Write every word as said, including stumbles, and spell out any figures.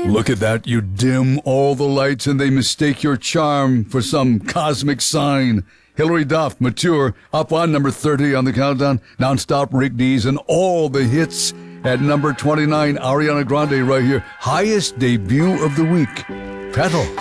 Look at that. You dim all the lights and they mistake your charm for some cosmic sign. Hilary Duff, Mature, up on number thirty on the countdown. Nonstop Rick Dees and all the hits. At number twenty-nine, Ariana Grande right here. Highest debut of the week. Petal.